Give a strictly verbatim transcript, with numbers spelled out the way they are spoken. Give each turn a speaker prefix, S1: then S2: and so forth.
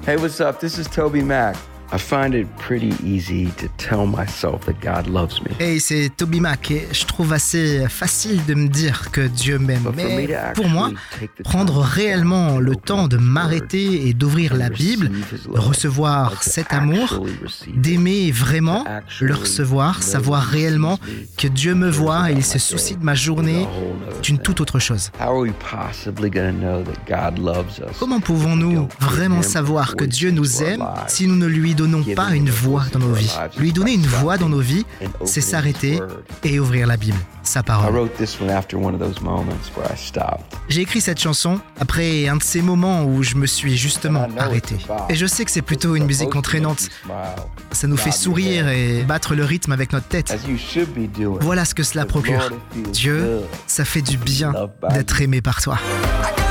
S1: Hey, what's up? This is Toby Mac. I find it pretty easy to tell myself that God loves me.
S2: Hey, c'est Toby Mac et je trouve assez facile de me dire que Dieu m'aime. Mais pour moi, prendre réellement le temps de m'arrêter et d'ouvrir la Bible, de recevoir cet amour, d'aimer vraiment, le recevoir, savoir réellement que Dieu me voit et il se soucie de ma journée, c'est une toute autre chose. Comment pouvons-nous vraiment savoir que Dieu nous aime si nous ne lui donnons pas une voix dans nos vies? Lui donner une voix dans nos vies, c'est s'arrêter et ouvrir la Bible, sa parole. J'ai écrit cette chanson après un de ces moments où je me suis justement arrêté. Et je sais que c'est plutôt une musique entraînante. Ça nous fait sourire et battre le rythme avec notre tête. Voilà ce que cela procure. Dieu, ça fait du bien d'être aimé par toi.